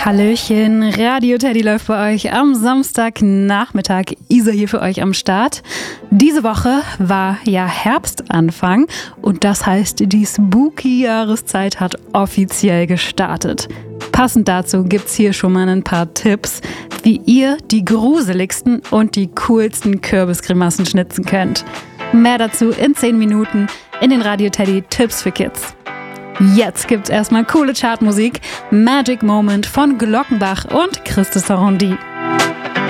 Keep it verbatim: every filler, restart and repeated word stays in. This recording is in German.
Hallöchen, Radio Teddy läuft bei euch am Samstagnachmittag. Isa hier für euch am Start. Diese Woche war ja Herbstanfang und das heißt, die spooky Jahreszeit hat offiziell gestartet. Passend dazu gibt's hier schon mal ein paar Tipps, wie ihr die gruseligsten und die coolsten Kürbisgrimassen schnitzen könnt. Mehr dazu in zehn Minuten in den Radio Teddy Tipps für Kids. Jetzt gibt's erstmal coole Chartmusik. Magic Moment von Glockenbach und Christus Sarondi.